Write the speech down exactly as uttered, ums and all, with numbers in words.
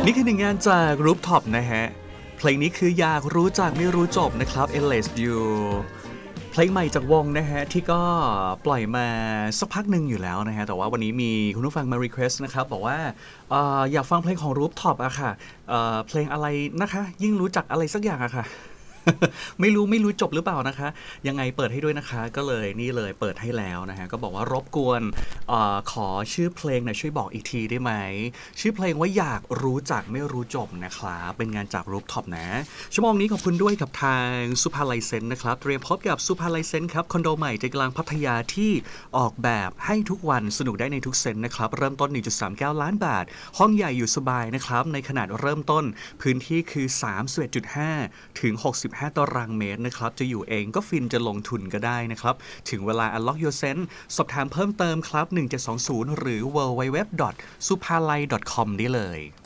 นี่คือหนึ่งงานจาก Rooftop นะฮะเพลงนี้คืออยากรู้จักไม่รู้จบนะครับ Endless You เพลงใหม่จากวงนะฮะที่ก็ปล่อยมาสักพักหนึ่งอยู่แล้วนะฮะแต่ว่าวันนี้มีคุณผู้ฟังมา request นะครับบอกว่าเอออยากฟังเพลงของ Rooftop อะค่ะเอ่อเพลงอะไรนะคะยิ่งรู้จักอะไรสักอย่างอะค่ะ ไม่รู้ไม่รู้จบหรือเปล่านะคะยังไงเปิดให้ด้วยนะคะก็เลยนี่เลยเปิดให้แล้วนะฮะก็บอกว่ารบกวนเออขอชื่อเพลงหน่อยช่วยบอกอีกทีได้ไหมชื่อเพลงว่าอยากรู้จักไม่รู้จบนะครับเป็นงานจาก Rooftop นะชั่วโมงนี้ขอบคุณด้วยกับทางสุภาไลเซนนะครับเตรียมพบกับสุภาไลเซนครับคอนโดใหม่ใจกลางพัทยาที่ออกแบบให้ทุกวันสนุกได้ในทุกเซนนะครับเริ่มต้น หนึ่งจุดสามเก้า ล้านบาทห้องใหญ่อยู่สบายนะครับในขนาดเริ่มต้นพื้นที่คือ สามสิบเอ็ดจุดห้า ถึง หกสิบห้า ตารางเมตรนะครับจะอยู่เองก็ฟินจะลงทุนก็ได้นะครับถึงเวลา Unlock Your Sense สอบถามเพิ่มเติมครับหนึ่งเจ็ดสองศูนย์หรือ ดับเบิลยู ดับเบิลยู ดับเบิลยู ดอท สุภาลัย ดอท คอม ได้เลย